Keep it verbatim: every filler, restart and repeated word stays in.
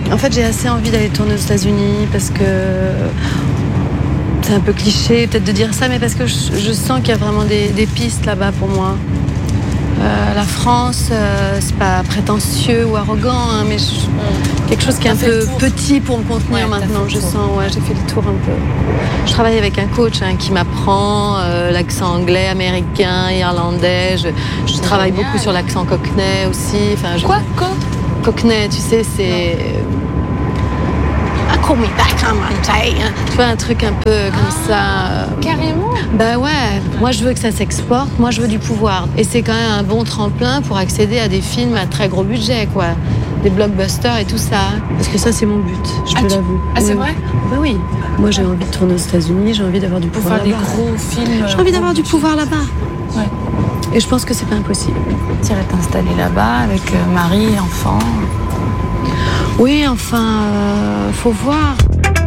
En fait, j'ai assez envie d'aller tourner aux États-Unis parce que c'est un peu cliché peut-être de dire ça, mais parce que je, je sens qu'il y a vraiment des, des pistes là-bas pour moi. Euh, la France, euh, c'est pas prétentieux ou arrogant, hein, mais je, quelque chose qui est un peu petit pour me contenir ouais, maintenant. Je sens, ouais, j'ai fait le tour un peu. Je travaille avec un coach hein, qui m'apprend euh, l'accent anglais, américain, irlandais. Je, je travaille génial. Beaucoup sur l'accent cockney aussi. Enfin, je, Quoi, co Cockney, tu sais, c'est. Call me back on Monday. Tu vois, un truc un peu comme ah, ça. Carrément. Bah ouais, moi je veux que ça s'exporte, moi je veux du pouvoir. Et c'est quand même un bon tremplin pour accéder à des films à très gros budget, quoi. Des blockbusters et tout ça. Parce que ça, c'est mon but, je ah, peux tu... l'avouer. Ah, c'est vrai ? Bah oui. Moi j'ai envie de tourner aux États-Unis, j'ai envie d'avoir du pour pouvoir faire là-bas. des gros films. J'ai envie d'avoir du pouvoir là-bas. Ouais. Et je pense que c'est pas impossible. Tu irais t'installer là-bas avec euh, mari, enfant. Oui, enfin, euh, faut voir.